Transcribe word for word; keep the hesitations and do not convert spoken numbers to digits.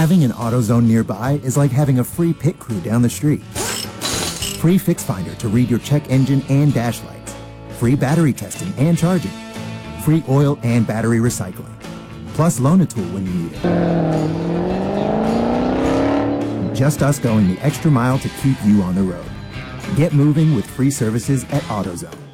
Having an AutoZone nearby is like having a free pit crew down the street. Free Fix Finder to read your check engine and dash lights. Free battery testing and charging. Free oil and battery recycling. Plus Loan-A-Tool when you need it. Just us going the extra mile to keep you on the road. Get moving with free services at AutoZone.